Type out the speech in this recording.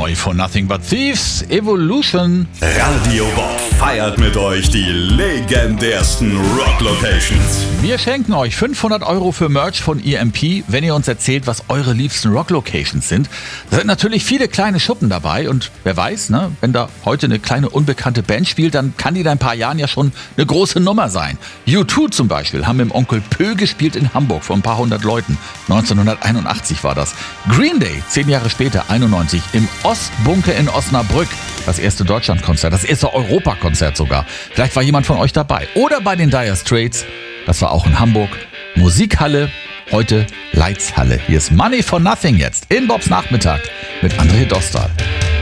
Neu von Nothing But Thieves, Evolution. Radio Bob feiert mit euch die legendärsten Rock-Locations. Wir schenken euch 500 € für Merch von EMP, wenn ihr uns erzählt, was eure liebsten Rock-Locations sind. Da sind natürlich viele kleine Schuppen dabei und wer weiß, ne, wenn da heute eine kleine unbekannte Band spielt, dann kann die in ein paar Jahren ja schon eine große Nummer sein. U2 zum Beispiel haben im Onkel Pö gespielt in Hamburg vor ein paar hundert Leuten. 1981 war das. Green Day, 10 Jahre später, 91, im Ostbunker in Osnabrück. Das erste Deutschlandkonzert, das erste Europakonzert sogar. Vielleicht war jemand von euch dabei. Oder bei den Dire Straits, das war auch in Hamburg. Musikhalle, heute Leitzhalle. Hier ist Money for Nothing jetzt in Bobs Nachmittag mit André Dostal.